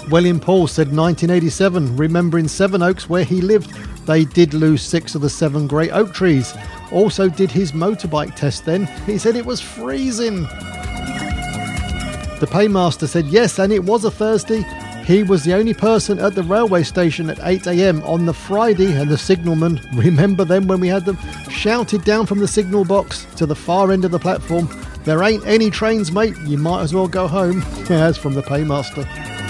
William Paul said 1987, remembering Sevenoaks where he lived. They did lose 6 of the 7 great oak trees. Also did his motorbike test then. He said it was freezing. The paymaster said yes, and it was a Thursday. He was the only person at the railway station at 8 a.m. on the Friday, and the signalman, remember them when we had them, shouted down from the signal box to the far end of the platform, "There ain't any trains, mate, you might as well go home." As from the paymaster.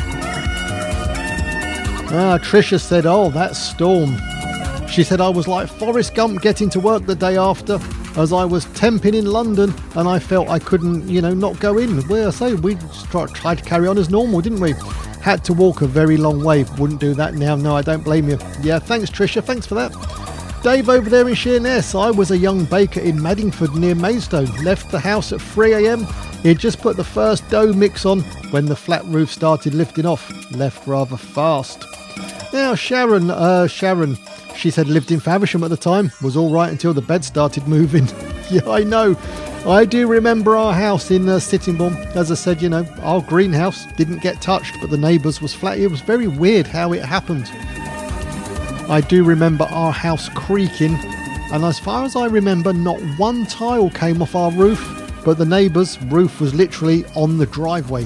Tricia said, "Oh, that storm." She said, "I was like Forrest Gump getting to work the day after, as I was temping in London and I felt I couldn't, not go in." Well, I say we tried to carry on as normal, didn't we? Had to walk a very long way. Wouldn't do that now. No, I don't blame you. Yeah, thanks, Tricia. Thanks for that. Dave over there in Sheerness. I was a young baker in Maddingford near Maidstone. Left the house at 3 a.m. He'd just put the first dough mix on when the flat roof started lifting off. Left rather fast. Now, Sharon, she said lived in Faversham at the time. Was all right until the bed started moving. Yeah, I know. I do remember our house in Sittingbourne. As I said, our greenhouse didn't get touched, but the neighbours was flat. It was very weird how it happened. I do remember our house creaking, and as far as I remember, not one tile came off our roof, but the neighbour's roof was literally on the driveway.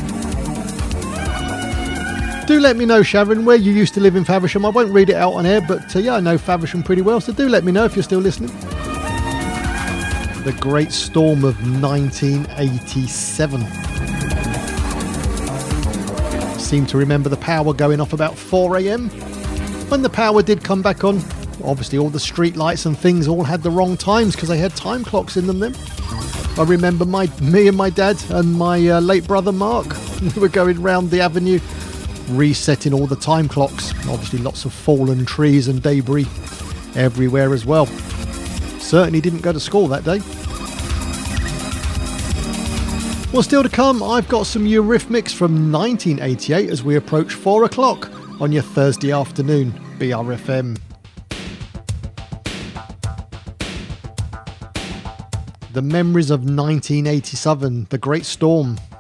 Do let me know, Sharon, where you used to live in Faversham. I won't read it out on air, but I know Faversham pretty well, so do let me know if you're still listening. The Great Storm of 1987. Seem to remember the power going off about 4 a.m. When the power did come back on, obviously all the street lights and things all had the wrong times because they had time clocks in them then. I remember me and my dad and my late brother Mark, we were going round the avenue resetting all the time clocks. Obviously lots of fallen trees and debris everywhere as well. Certainly didn't go to school that day. Well, still to come, I've got some Eurythmics from 1988 as we approach 4 o'clock on your Thursday afternoon, BRFM. The memories of 1987, the Great Storm.